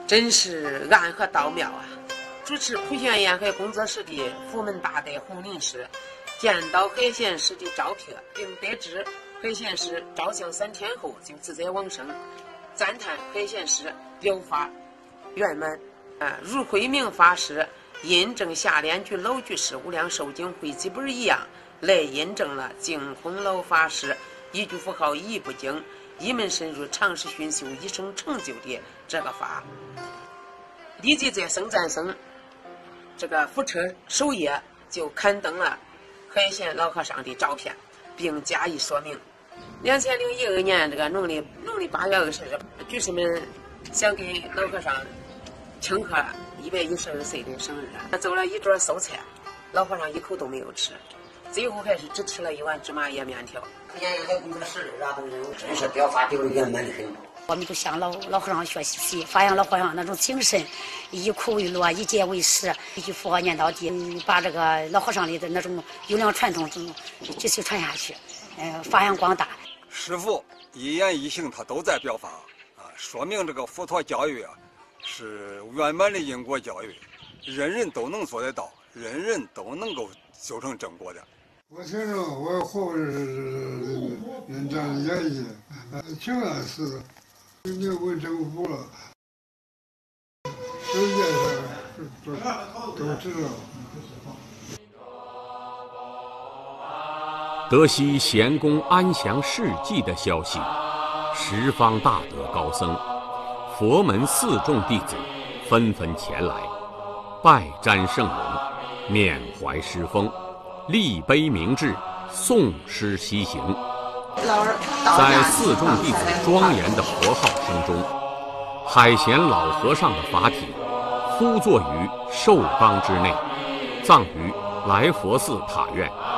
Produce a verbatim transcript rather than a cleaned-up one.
真是暗合道妙啊！主持普贤宴会工作室的福门大德洪林师见到海贤师的照片，并得知海贤师照相三天后就自在往生，赞叹海贤师表法圆满。啊，如慧明法师印证下联句老居士无量寿经汇集本一样，来印证了净空老法师一句符号一部经一门深入长时熏修一生成就的这个法。立即在僧赞僧这个福车首页就刊登了海贤老和尚的照片，并加以说明。两千零一二年这个农历农历八月二十日，居士们想给老和尚庆贺一百一十二岁的生日，他做了一桌素菜，老和尚一口都没有吃，最后还是只吃了一碗芝麻叶面条。 福建还工作室，然后真是表法表的圆满的很。 我们就向老老和尚学习，发扬老和尚那种精神，以苦为乐，以戒为师，一句佛号念到底，把这个老和尚的那种优良传统继续传下去，呃，发扬光大。 师父一言一行他都在表法啊，说明这个佛陀教育啊是圆满的因果教育，人人都能做得到，人人都能够修成正果的。 我承认我活是人这样演绎，挺安是没有问政府了，世界上都都知道。 得悉贤公安详事迹的消息，十方大德高僧、佛门四众弟子纷纷前来，拜瞻圣容，缅怀师风，立碑铭志，诵诗西行。在四众弟子庄严的佛号声中，海贤老和尚的法体敷坐于寿缸之内，葬于来佛寺塔院。